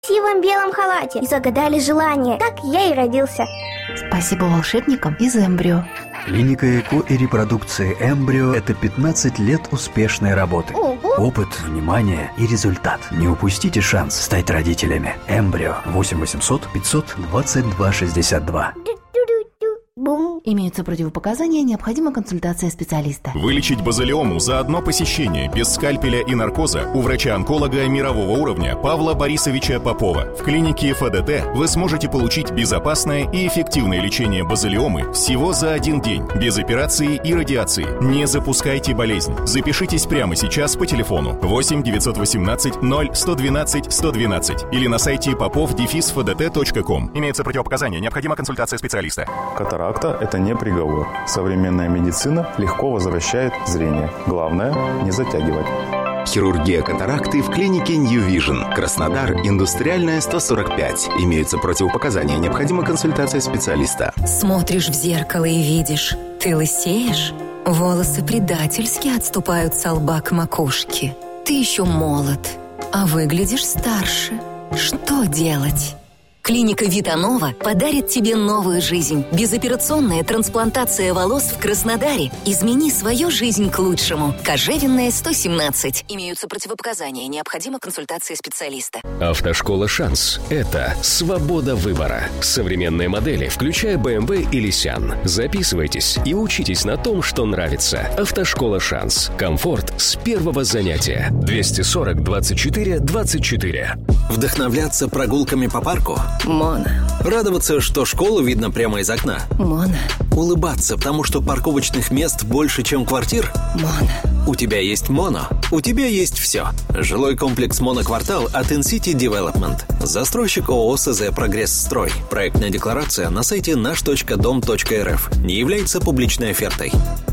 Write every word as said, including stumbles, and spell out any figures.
в красивом белом халате и загадали желание. Так я и родился. Спасибо волшебникам из Эмбрио. Клиника ЭКО и репродукции Эмбрио – это пятнадцать лет успешной работы. Ого. Опыт, внимание и результат. Не упустите шанс стать родителями. Эмбрио восемь восемьсот пятьсот двадцать два шестьдесят два. Бум. Имеются противопоказания, необходима консультация специалиста. Вылечить базалиому за одно посещение без скальпеля и наркоза у врача-онколога мирового уровня Павла Борисовича Попова. В клинике ФДТ вы сможете получить безопасное и эффективное лечение базалиомы всего за один день, без операции и радиации. Не запускайте болезнь. Запишитесь прямо сейчас по телефону восемь девятьсот восемнадцать ноль сто двенадцать сто двенадцать или на сайте попов дефис фдт точка ком. Имеются противопоказания, необходима консультация специалиста. Катаракта – это не приговор. Современная медицина легко возвращает зрение. Главное – не затягивать. Хирургия катаракты в клинике New Vision. Краснодар, Индустриальная, сто сорок пять. Имеются противопоказания, необходима консультация специалиста. Смотришь в зеркало и видишь, ты лысеешь. Волосы предательски отступают со лба к макушке. Ты еще молод, а выглядишь старше. Что делать? Клиника Витанова подарит тебе новую жизнь. Безоперационная трансплантация волос в Краснодаре. Измени свою жизнь к лучшему. Кожевенная, сто семнадцать. Имеются противопоказания. Необходима консультация специалиста. Автошкола «Шанс» — это свобода выбора. Современные модели, включая бэ эм вэ и Nissan. Записывайтесь и учитесь на том, что нравится. Автошкола «Шанс». Комфорт с первого занятия. двести сорок двадцать четыре двадцать четыре. Вдохновляться прогулками по парку? Моно. Радоваться, что школу видно прямо из окна? Моно. Улыбаться, потому что парковочных мест больше, чем квартир? Моно. У тебя есть Моно. У тебя есть все. Жилой комплекс «Моноквартал» от Инсити Девелопмент. Застройщик ООО СЗ «Прогрессстрой». Проектная декларация на сайте наш точка дом точка эр эф. Не является публичной офертой.